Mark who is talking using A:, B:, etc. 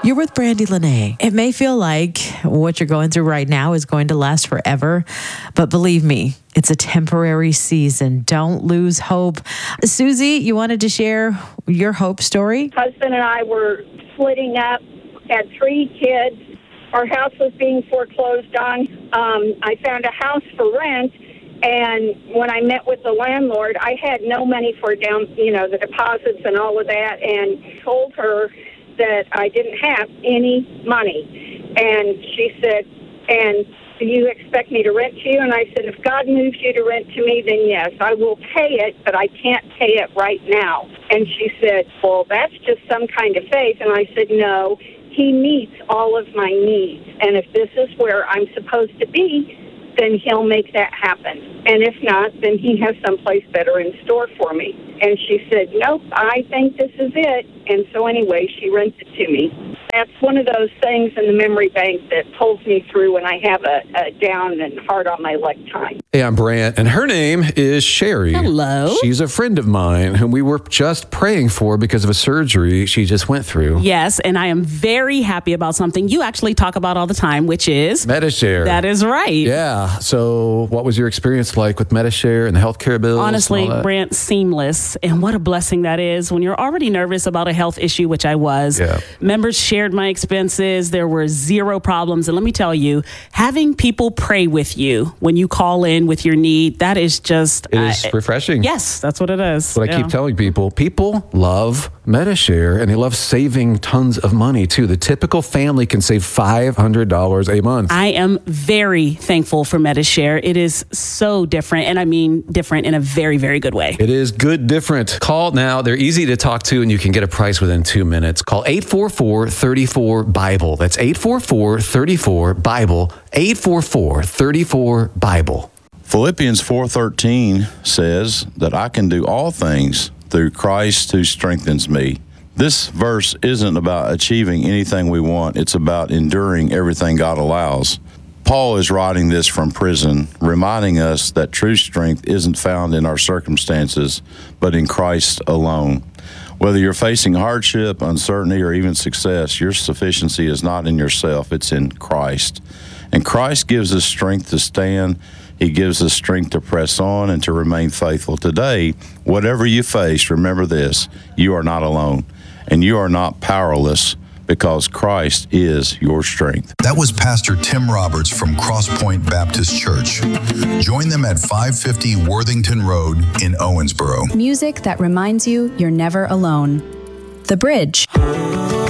A: You're with Brandy Lene. It may feel like what you're going through right now is going to last forever, but believe me, it's a temporary season. Don't lose hope. Susie, you wanted to share your hope story?
B: Husband and I were splitting up, had 3 kids. Our house was being foreclosed on. I found a house for rent, and when I met with the landlord, I had no money for down, the deposits and all of that, and told her that I didn't have any money. And she said, and do you expect me to rent to you? And I said, if God moves you to rent to me, then yes, I will pay it, but I can't pay it right now. And she said, well, that's just some kind of faith. And I said, no, he meets all of my needs. And if this is where I'm supposed to be, then he'll make that happen. And if not, then he has someplace better in store for me. And she said, nope, I think this is it. And so anyway, she rents it to me. That's one of those things in the memory bank that pulls me through when I have a down and hard on my luck time.
C: Hey, I'm Brant, and her name is Sherry.
D: Hello.
C: She's a friend of mine whom we were just praying for because of a surgery she just went through.
D: Yes, and I am very happy about something you actually talk about all the time, which is
C: Medi-Share.
D: That is right.
C: Yeah. So what was your experience like with Medi-Share and the healthcare bills?
D: Honestly, Brant, seamless. And what a blessing that is when you're already nervous about a health issue, which I was.
C: Yeah.
D: Members shared my expenses. There were 0 problems. And let me tell you, having people pray with you when you call in with your need, that is just...
C: It is refreshing.
D: Yes, that's what it is.
C: What I keep telling people. People love Medi-Share, and they love saving tons of money, too. The typical family can save $500 a month.
D: I am very thankful for Medi-Share. It is so different, and I mean different in a very, very good way.
C: It is good different. Call now. They're easy to talk to, and you can get a price within 2 minutes. Call 844-34-BIBLE. That's 844-34-BIBLE. 844-34-BIBLE.
E: Philippians 4:13 says that I can do all things through Christ who strengthens me. This verse isn't about achieving anything we want. It's about enduring everything God allows. Paul is writing this from prison, reminding us that true strength isn't found in our circumstances, but in Christ alone. Whether you're facing hardship, uncertainty, or even success, your sufficiency is not in yourself, it's in Christ. And Christ gives us strength to stand. He gives us strength to press on and to remain faithful. Today, whatever you face, remember this, you are not alone, and you are not powerless, because Christ is your strength.
F: That was Pastor Tim Roberts from Crosspoint Baptist Church. Join them at 550 Worthington Road in Owensboro.
G: Music that reminds you you're never alone. The Bridge.